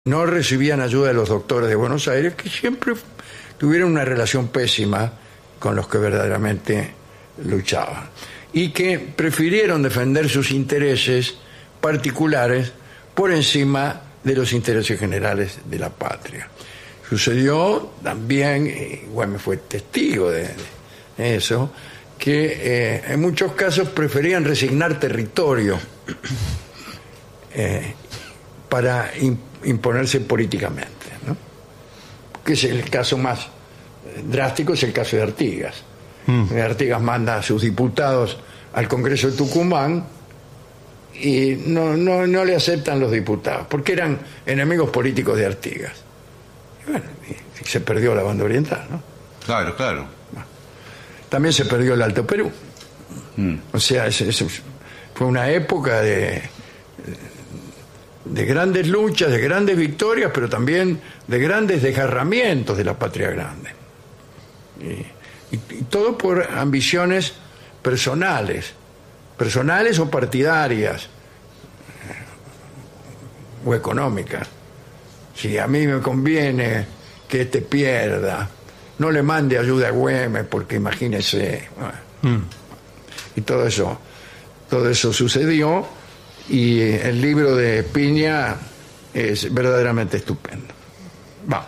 no recibían ayuda de los doctores de Buenos Aires, que siempre tuvieron una relación pésima con los que verdaderamente luchaban, y que prefirieron defender sus intereses particulares por encima de los intereses generales de la patria. Sucedió también, Güemes fue testigo de eso, que en muchos casos preferían resignar territorio para imponerse políticamente, ¿no? Que es el caso más drástico, es el caso de Artigas. Artigas manda a sus diputados al Congreso de Tucumán y no le aceptan los diputados porque eran enemigos políticos de Artigas. Y bueno, y se perdió la banda oriental, ¿no? Claro. Bueno, también se perdió el Alto Perú. O sea, fue una época de grandes luchas, de grandes victorias, pero también de grandes desgarramientos de la patria grande. Y todo por ambiciones personales o partidarias o económicas. Si a mí me conviene que este pierda, no le mande ayuda a Güemes porque imagínese. Y todo eso sucedió, y el libro de Piña es verdaderamente estupendo. Va.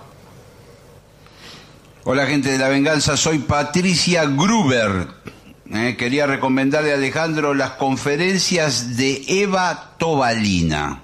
Hola, gente de La Venganza, soy Patricia Gruber. Quería recomendarle a Alejandro las conferencias de Eva Tobalina.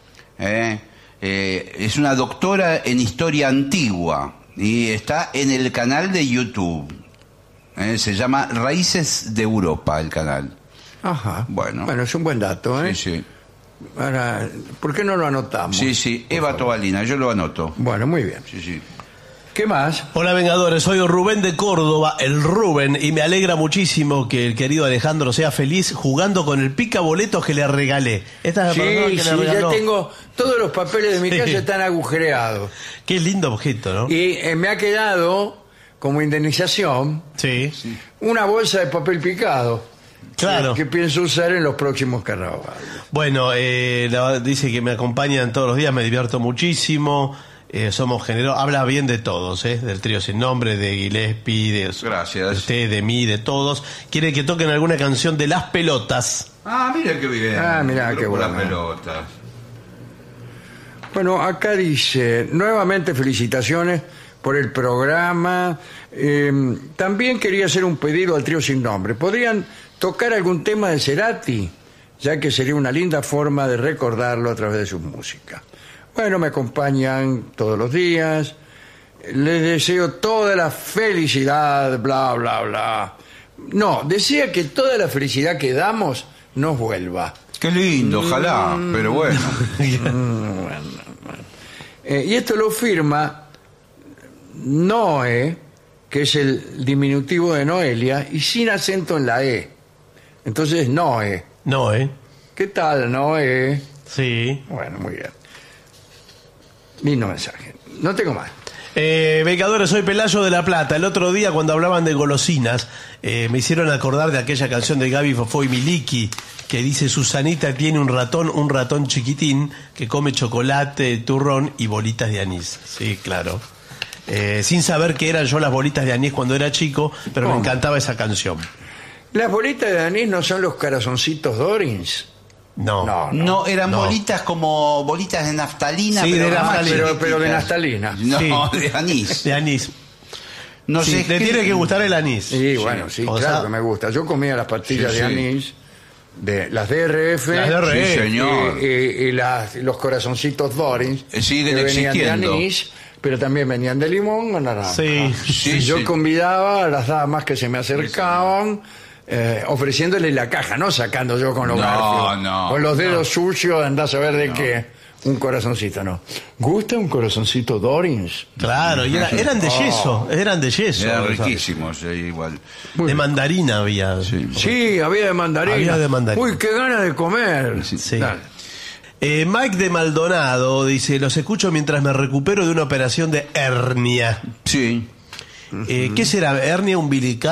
Es una doctora en historia antigua y está en el canal de YouTube. Se llama Raíces de Europa, el canal. Ajá. Bueno, es un buen dato, ¿eh? Sí. Ahora, ¿por qué no lo anotamos? Sí, Eva Tobalina, yo lo anoto. Bueno, muy bien. Sí. ¿Qué más? Hola, Vengadores, soy Rubén de Córdoba, el Rubén, y me alegra muchísimo que el querido Alejandro sea feliz jugando con el picaboletos que le regalé. Esta es la persona que le regaló. Ya tengo todos los papeles de mi casa, están agujereados. Qué lindo objeto, ¿no? Y me ha quedado como indemnización una bolsa de papel picado. Claro. Que pienso usar en los próximos carnavales. Bueno, dice que me acompañan todos los días, me divierto muchísimo. Somos generosos, habla bien de todos, del trío Sin Nombre, de Gillespie, de usted, de mí, de todos. Quiere que toquen alguna canción de Las Pelotas. Mira qué bien. Mira qué bueno. Las Pelotas. Bueno, acá dice, nuevamente felicitaciones por el programa. También quería hacer un pedido al trío Sin Nombre. ¿Podrían tocar algún tema de Cerati? Ya que sería una linda forma de recordarlo a través de su música. Bueno, me acompañan todos los días. Les deseo toda la felicidad, bla, bla, bla. No, desea que toda la felicidad que damos nos vuelva. Qué lindo, ojalá, pero bueno. Y esto lo firma Noé, que es el diminutivo de Noelia, y sin acento en la E. Entonces, Noé. Noé. ¿Qué tal, Noé? Sí. Bueno, muy bien. Lindo mensaje. No tengo más. Vengadores, soy Pelayo de La Plata. El otro día, cuando hablaban de golosinas, me hicieron acordar de aquella canción de Gaby Fofó y Miliki, que dice: Susanita tiene un ratón chiquitín, que come chocolate, turrón y bolitas de anís. Sí, claro. Sin saber qué eran yo las bolitas de anís cuando era chico, pero me encantaba esa canción. ¿Las bolitas de anís no son los corazoncitos Dorins? No, eran bolitas como bolitas de naftalina, sí, pero de naftalina. No, de anís. De anís. No sé. Le tiene que gustar el anís. Sí, bueno, sí, claro que me gusta. Yo comía las pastillas de anís, de las DRF, Sí, señor. y los corazoncitos Dorins, siguen que venían existiendo. de anís, pero también venían de limón o naranja. Sí. Yo convidaba a las damas que se me acercaban, ofreciéndole la caja, no sacando yo con los garfios, con los dedos sucios, andás a ver de qué, un corazoncito, no. ¿Gusta un corazoncito Dorins? Claro, y eran de yeso, eran riquísimos, igual. De mandarina había. Sí, había de mandarina. Uy, qué ganas de comer. Sí. Mike de Maldonado dice: los escucho mientras me recupero de una operación de hernia. Sí. ¿Qué será? ¿Hernia umbilical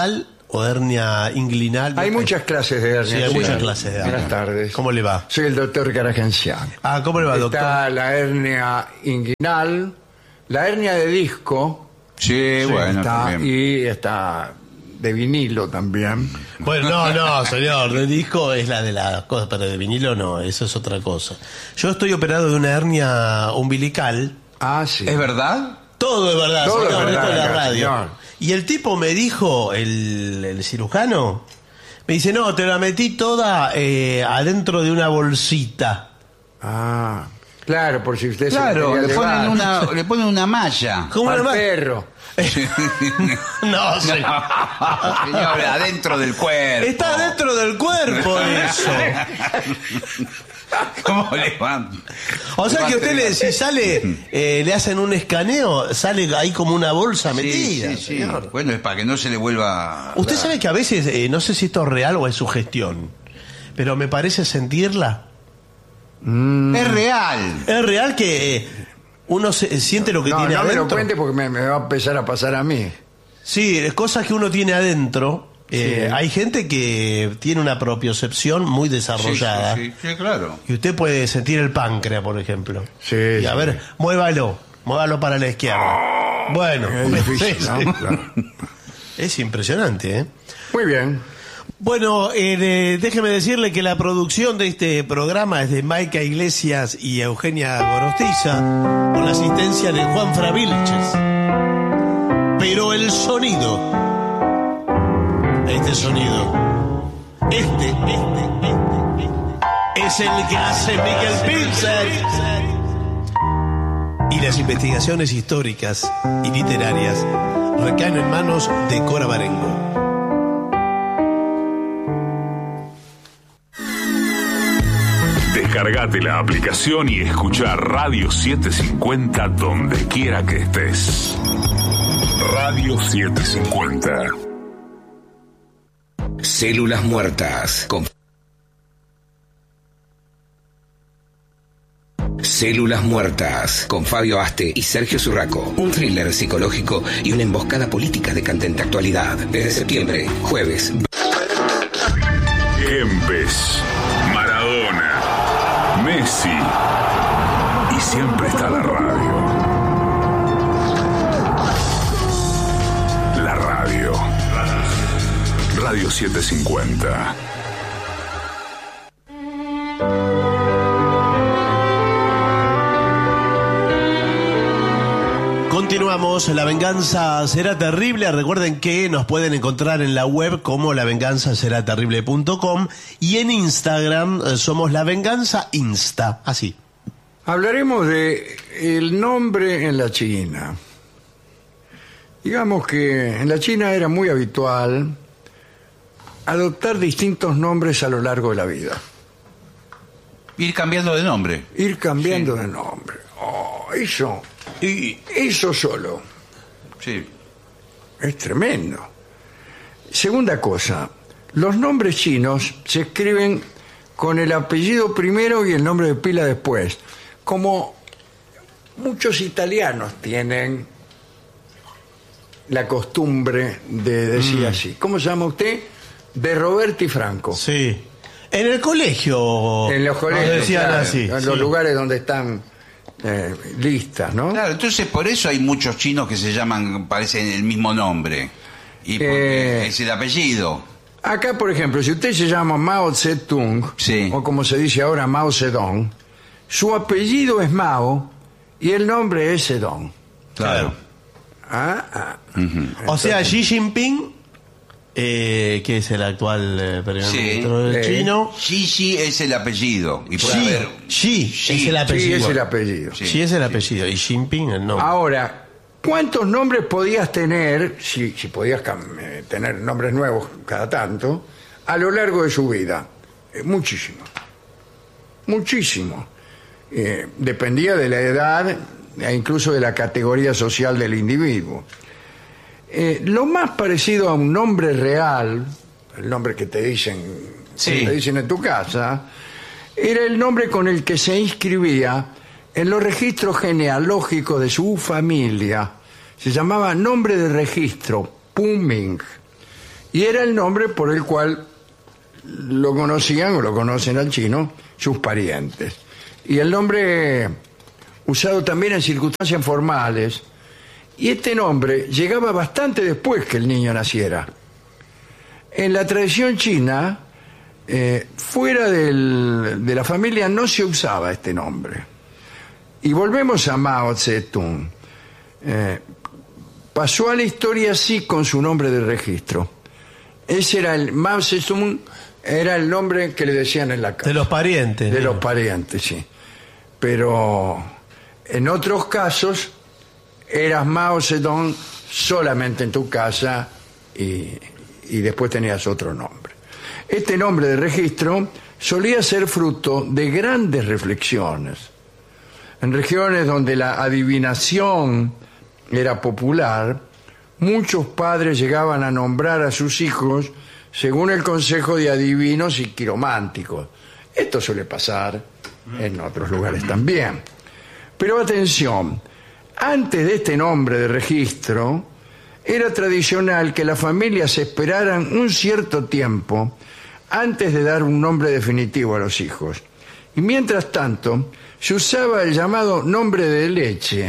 o hernia inguinal. Hay muchas clases de hernia. Sí, hay muchas clases de hernia. Buenas tardes. ¿Cómo le va? Soy el doctor Caragencián. ¿Cómo le va, doctor? Está la hernia inguinal, la hernia de disco. Sí, bueno, está, también. y está de vinilo también. Bueno, no, señor, de disco es la de las cosas, pero de vinilo no, eso es otra cosa. Yo estoy operado de una hernia umbilical. Sí. ¿Es verdad? Todo es verdad, Todo señor, es verdad, esto es la acá, radio. señor. Y el tipo me dijo, el cirujano, me dice, no, te la metí toda adentro de una bolsita. Claro, por si usted Claro, se le ponen una malla. ¿Cómo al la perro. No, señor. Señor, adentro del cuerpo. Está dentro del cuerpo eso. ¿Cómo le van? O sea que usted si sale, le hacen un escaneo, sale ahí como una bolsa metida. Sí, sí, sí. Señor. Bueno, es para que no se le vuelva... Usted sabe que a veces, no sé si esto es real o es sugestión, pero me parece sentirla. Es real. Es real que uno siente lo que No, tiene no me adentro. lo cuente porque me va a empezar a pasar a mí. Sí, cosas que uno tiene adentro. Sí. Hay gente que tiene una propiocepción muy desarrollada. Sí, claro. Y usted puede sentir el páncreas, por ejemplo. Sí, Y a sí. ver, muévalo para la izquierda. Bueno, Es difícil, ¿no? Claro. es impresionante, ¿eh? Muy bien. Bueno, déjeme decirle que la producción de este programa es de Maica Iglesias y Eugenia Gorostiza, con la asistencia de Juan Fravilches. Pero el sonido, este sonido, este, es el que hace Miguel Pilsen. Y las investigaciones históricas y literarias recaen en manos de Cora Barengo. Descargate la aplicación y escucha Radio 750 donde quiera que estés. Radio 750. Células muertas. Células muertas, con Fabio Aste y Sergio Zurraco. Un thriller psicológico y una emboscada política de candente actualidad. Desde septiembre, jueves. Kempes, Maradona, Messi. Y siempre está la radio. La radio. Radio 750. Continuamos, La Venganza Será Terrible. Recuerden que nos pueden encontrar en la web como lavenganzaseraterrible.com y en Instagram somos La Venganza Insta, así. Hablaremos de el nombre en la China. Digamos que en la China era muy habitual adoptar distintos nombres a lo largo de la vida. Ir cambiando de nombre. Ir cambiando de nombre. Eso solo Sí. es tremendo. Segunda cosa, los nombres chinos se escriben con el apellido primero y el nombre de pila después, como muchos italianos tienen la costumbre de decir así. ¿Cómo se llama usted? De Roberti Franco. Sí. En el colegio. En los colegios, nos decían claro, así. en sí. los lugares donde están listas, ¿no? Claro, entonces por eso hay muchos chinos que se llaman, parecen el mismo nombre. Y porque es el apellido. Acá, por ejemplo, si usted se llama Mao Zedong, Sí. o como se dice ahora Mao Zedong, su apellido es Mao y el nombre es Zedong. Claro. O sea, Xi Jinping, que es el actual primer ministro del chino. Xi es el apellido. Y puede haber- Xi es el apellido. Sí, es el apellido. Sí. Xi es el apellido y Jinping el nombre. Ahora, ¿cuántos nombres podías tener, si podías tener nombres nuevos cada tanto, a lo largo de su vida? Muchísimo. Muchísimo. Dependía de la edad e incluso de la categoría social del individuo. Lo más parecido a un nombre real, el nombre que te dicen, Sí. te dicen en tu casa, era el nombre con el que se inscribía en los registros genealógicos de su familia. Se llamaba nombre de registro, Puming. Y era el nombre por el cual lo conocían o lo conocen al chino sus parientes. Y el nombre usado también en circunstancias formales. Y este nombre llegaba bastante después que el niño naciera. En la tradición china, fuera de la familia no se usaba este nombre. Y volvemos a Mao Zedong. Pasó a la historia así con su nombre de registro. Ese era Mao Zedong, era el nombre que le decían en la casa. De los parientes. De los parientes, sí. Pero en otros casos eras Mao Zedong solamente en tu casa y después tenías otro nombre. Este nombre de registro solía ser fruto de grandes reflexiones. En regiones donde la adivinación era popular, muchos padres llegaban a nombrar a sus hijos según el consejo de adivinos y quirománticos. Esto suele pasar en otros lugares también. Pero atención, antes de este nombre de registro, era tradicional que las familias esperaran un cierto tiempo antes de dar un nombre definitivo a los hijos. Y mientras tanto, se usaba el llamado nombre de leche.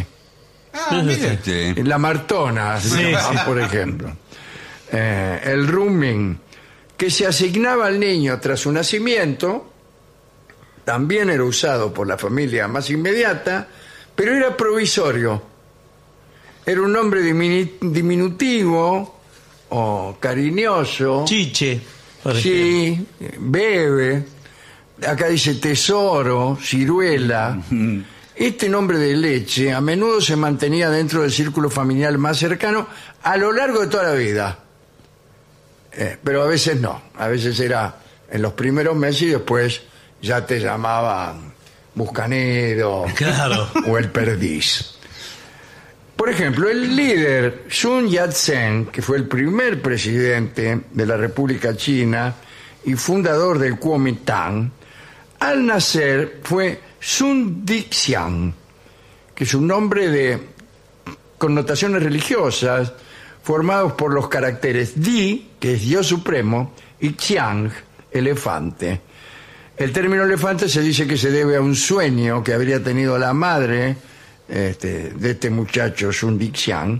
La Martona, sí, por ejemplo. El Ruming, que se asignaba al niño tras su nacimiento, también era usado por la familia más inmediata, pero era provisorio. Era un nombre diminutivo o cariñoso. Chiche. Sí, bebe. Acá dice tesoro, ciruela. Este nombre de leche a menudo se mantenía dentro del círculo familiar más cercano a lo largo de toda la vida. Pero a veces no. A veces era en los primeros meses y después ya te llamaban Buscanedo, claro, o el Perdiz. Por ejemplo, el líder Sun Yat-sen, que fue el primer presidente de la República China y fundador del Kuomintang, al nacer fue Sun Dixiang, que es un nombre de connotaciones religiosas formados por los caracteres Di, que es Dios Supremo, y Qiang, elefante. El término elefante se dice que se debe a un sueño que habría tenido la madre de este muchacho, Sun Dixiang,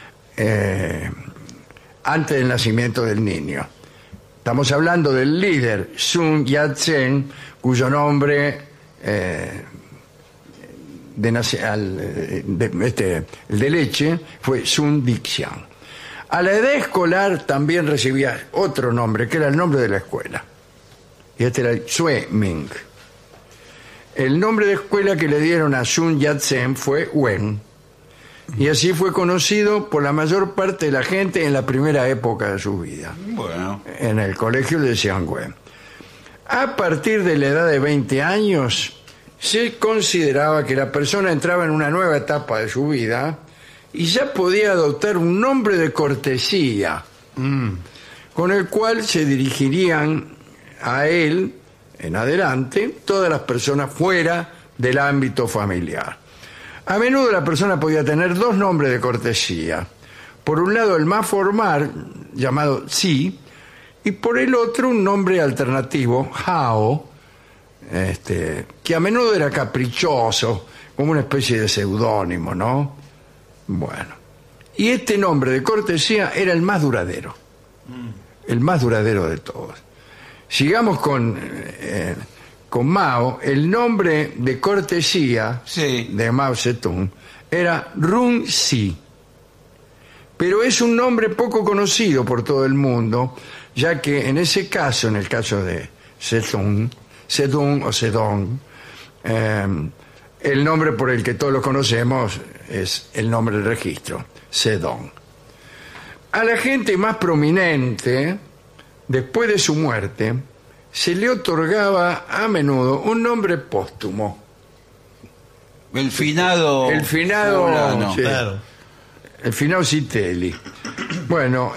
antes del nacimiento del niño. Estamos hablando del líder Sun Yat-sen, cuyo nombre el de leche fue Sun Dixiang. A la edad escolar también recibía otro nombre, que era el nombre de la escuela. Y este era el Zue Ming. El nombre de escuela que le dieron a Sun Yat-sen fue Wen. Y así fue conocido por la mayor parte de la gente en la primera época de su vida. Bueno. En el colegio le decían Wen. A partir de la edad de 20 años, se consideraba que la persona entraba en una nueva etapa de su vida y ya podía adoptar un nombre de cortesía, con el cual se dirigirían a él en adelante todas las personas fuera del ámbito familiar. A menudo la persona podía tener dos nombres de cortesía. Por un lado el más formal, llamado Xi, y por el otro un nombre alternativo, Hao, que a menudo era caprichoso, como una especie de seudónimo, ¿no? Bueno. Y este nombre de cortesía era el más duradero. El más duradero de todos. Sigamos con Mao. El nombre de cortesía de Mao Zedong era Run Si. Pero es un nombre poco conocido por todo el mundo, ya que en ese caso, en el caso de Zedong, el nombre por el que todos lo conocemos es el nombre del registro, Zedong. A la gente más prominente, después de su muerte, se le otorgaba a menudo un nombre póstumo. El finado. Sí, claro. El finado Citelli. Bueno,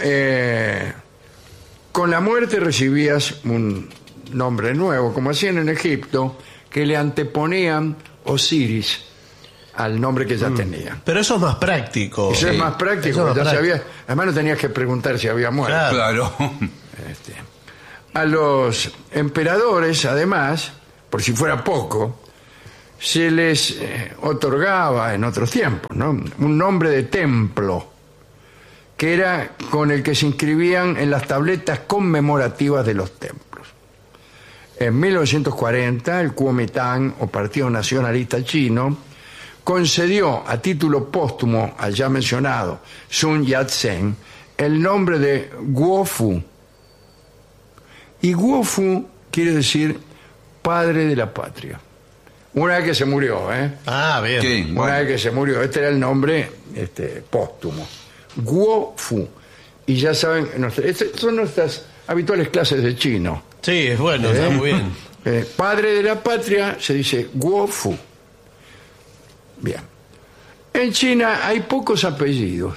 con la muerte recibías un nombre nuevo, como hacían en Egipto, que le anteponían Osiris al nombre que ya tenía. Pero eso es más práctico. Eso es más práctico, Eso es ya más práctico. sabías, además no tenías que preguntar si había muerto. Claro. Claro. A los emperadores, además, por si fuera poco, se les otorgaba en otros tiempos, ¿no?, un nombre de templo, que era con el que se inscribían en las tabletas conmemorativas de los templos. En 1940, el Kuomintang, o Partido Nacionalista Chino, concedió a título póstumo al ya mencionado Sun Yat-sen el nombre de Guofu. Y Guofu quiere decir padre de la patria. Una vez que se murió, ¿eh? Ah, bien. Sí, Una bueno. vez que se murió. Este era el nombre póstumo. Guofu. Y ya saben, estas son nuestras habituales clases de chino. Sí, es bueno, está muy bien. Padre de la patria se dice Guofu. Bien. En China hay pocos apellidos.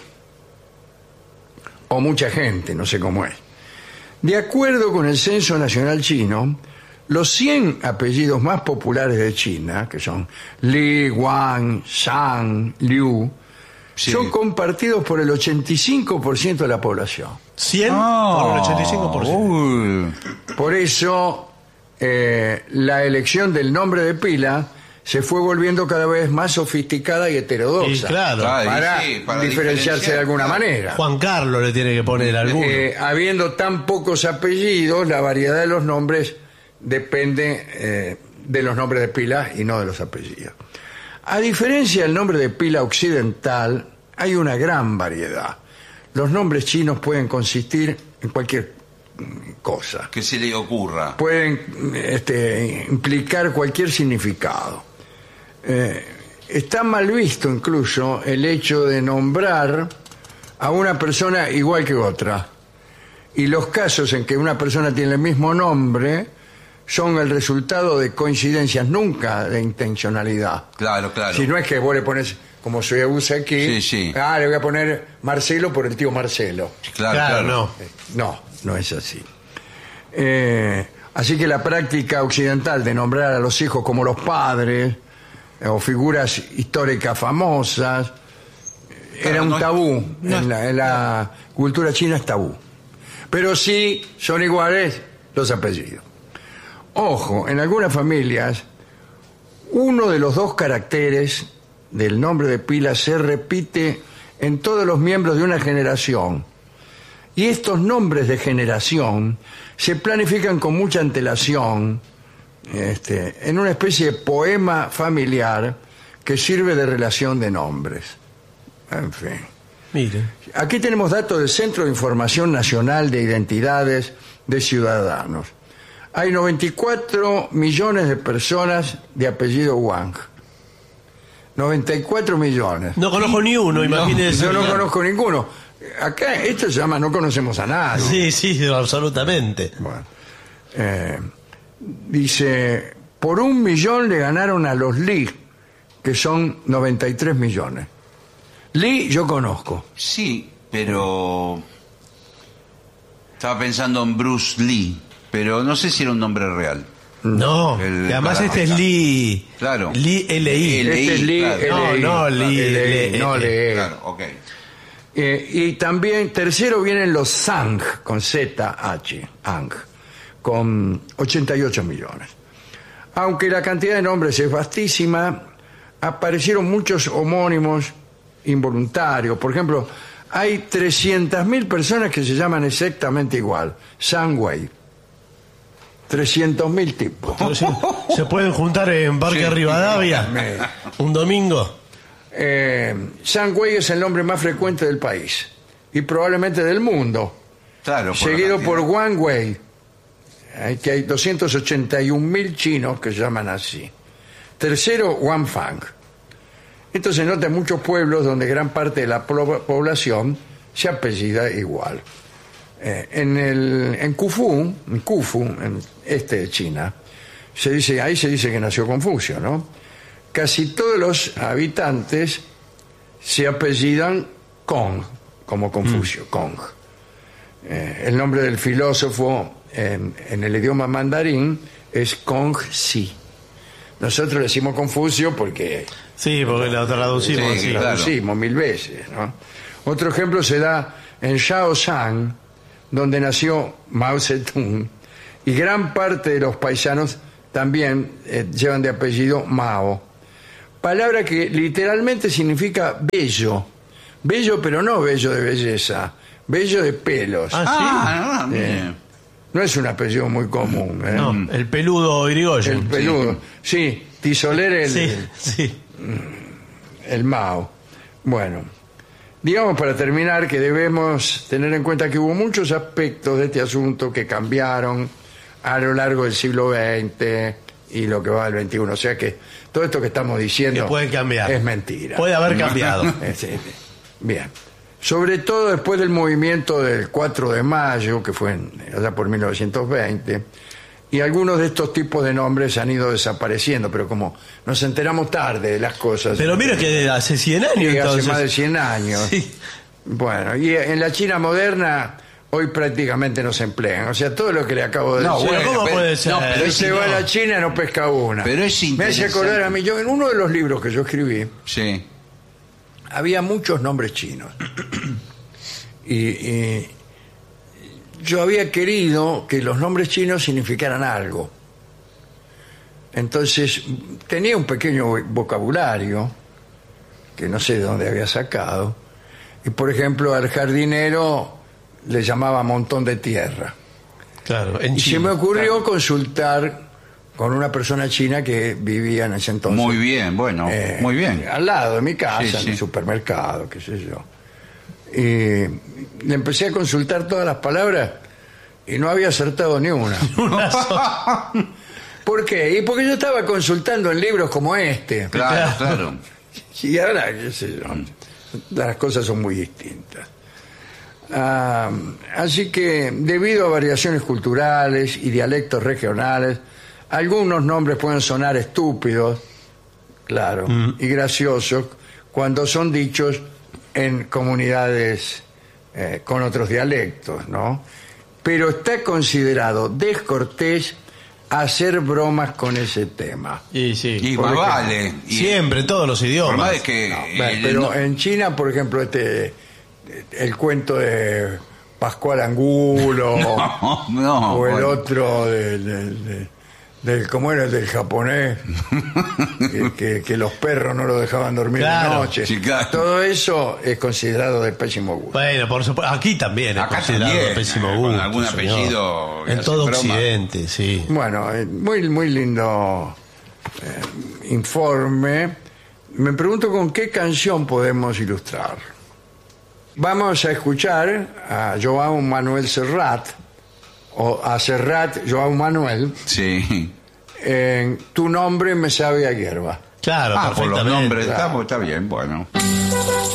O mucha gente, no sé cómo es. De acuerdo con el Censo Nacional Chino, los 100 apellidos más populares de China, que son Li, Wang, Shang, Liu, Sí. son compartidos por el 85% de la población. 100 por el 85%. Uy. Por eso, la elección del nombre de pila se fue volviendo cada vez más sofisticada y heterodoxa. Y claro, Claro. Para, Sí, para diferenciarse de alguna claro. manera. Juan Carlos le tiene que poner alguno. Habiendo tan pocos apellidos, la variedad de los nombres depende de los nombres de pila y no de los apellidos. A diferencia del nombre de pila occidental, hay una gran variedad. Los nombres chinos pueden consistir en cualquier cosa. Que se le ocurra. Pueden implicar cualquier significado. Está mal visto incluso el hecho de nombrar a una persona igual que otra. Y los casos en que una persona tiene el mismo nombre son el resultado de coincidencias, nunca de intencionalidad. Claro, claro. Si no es que vos le pones, como se usa aquí, Sí, sí. le voy a poner Marcelo por el tío Marcelo. Claro, Claro, claro. no. No es así. Así que la práctica occidental de nombrar a los hijos como los padres o figuras históricas famosas era un no es- tabú. En la cultura china es tabú. Pero sí son iguales los apellidos. Ojo, en algunas familias, uno de los 2 caracteres del nombre de pila se repite en todos los miembros de una generación. Y estos nombres de generación se planifican con mucha antelación en una especie de poema familiar que sirve de relación de nombres. En fin. Mire. Aquí tenemos datos del Centro de Información Nacional de Identidades de Ciudadanos. Hay 94 millones de personas de apellido Wang. 94 millones. No conozco ni uno, imagínese. Yo no conozco ninguno. Acá esto se llama no conocemos a nadie. Sí, sí, absolutamente. Bueno, dice, por 1 millón le ganaron a los Li, que son 93 millones. Li yo conozco. Sí, pero estaba pensando en Bruce Lee, pero no sé si era un nombre real. No, El y además karateca. este es Lee. Claro. Lee L.I. Este es Li, claro. Li. No, Li, Li, no Li. Claro, ok. Y también, tercero vienen los Zhang, con Z-H, Ang, con 88 millones. Aunque la cantidad de nombres es vastísima, aparecieron muchos homónimos involuntarios. Por ejemplo, hay 300.000 personas que se llaman exactamente igual. Zhang Wei. 300.000 tipos. Entonces, ¿se pueden juntar en Parque Sí. Rivadavia un domingo? Zhang Wei es el nombre más frecuente del país y probablemente del mundo. Claro. por la Seguido cantidad. por Wang Wei, que hay 281.000 chinos que se llaman así. Tercero, Wang Fang. Esto se nota en muchos pueblos donde gran parte de la población se apellida igual. En Khufu, en este de China, ahí se dice que nació Confucio, ¿no? Casi todos los habitantes se apellidan Kong, como Confucio, Kong. El nombre del filósofo en el idioma mandarín es Kong Si. Nosotros le decimos Confucio porque Sí, porque lo traducimos. Sí, Sí, claro. traducimos 1000 veces, ¿no? Otro ejemplo se da en Shaoxing, donde nació Mao Zedong, y gran parte de los paisanos también llevan de apellido Mao. Palabra que literalmente significa bello. Bello, pero no bello de belleza, bello de pelos. Bien. No es un apellido muy común. ¿eh? No, el peludo Irigoyen. El peludo. Sí, Tisoler Sí. el Mao. Bueno, digamos para terminar que debemos tener en cuenta que hubo muchos aspectos de este asunto que cambiaron a lo largo del siglo XX y lo que va del XXI. O sea que todo esto que estamos diciendo Que puede cambiar. es mentira. Puede haber cambiado. Sí. Bien. Sobre todo después del movimiento del 4 de mayo, que fue allá por 1920, y algunos de estos tipos de nombres han ido desapareciendo, pero como nos enteramos tarde de las cosas. Pero mira que hace 100 años Sí, entonces. hace más de 100 años. Sí. Bueno, y en la China moderna hoy prácticamente no se emplean. O sea, todo lo que le acabo de No, decir. Bueno, ¿cómo puede ser? pero Se va a la China y no pesca una. Pero es Me hace interesante. acordar a mí, yo en uno de los libros que yo escribí, Sí. había muchos nombres chinos. y yo había querido que los nombres chinos significaran algo. Entonces tenía un pequeño vocabulario que no sé de dónde había sacado. Y por ejemplo al jardinero le llamaba montón de tierra. Claro, en Y se China. me ocurrió consultar con una persona china que vivía en ese entonces. Muy bien, bueno, muy bien. Al lado de mi casa, Sí, en sí. el supermercado, qué sé yo. Y le empecé a consultar todas las palabras y no había acertado ni una. ¿Por qué? Y porque yo estaba consultando en libros como este. Claro, claro. Y ahora, qué sé yo, las cosas son muy distintas. Así que, debido a variaciones culturales y dialectos regionales, algunos nombres pueden sonar estúpidos, claro, y graciosos cuando son dichos en comunidades con otros dialectos, ¿no? Pero está considerado descortés hacer bromas con ese tema. Y sí. Y Por más ejemplo. vale. Y Siempre, en todos los por más idiomas. de que Pero en China, por ejemplo, el cuento de Pascual Angulo no, o el bueno. otro del ¿cómo era el del japonés? que los perros no lo dejaban dormir Claro, de noche. sí, claro. Todo eso es considerado de pésimo gusto. Bueno, por supuesto. Aquí también es Acá considerado también, pésimo con gusto. algún señor. apellido que En hace todo broma. Occidente, sí. Bueno, muy lindo informe. Me pregunto con qué canción podemos ilustrar. Vamos a escuchar a Joan Manuel Serrat, o a Serrat Joan Manuel, Sí. en Tu nombre me sabe a hierba. Claro, Por los perfectamente. nombres. Está bien, bueno.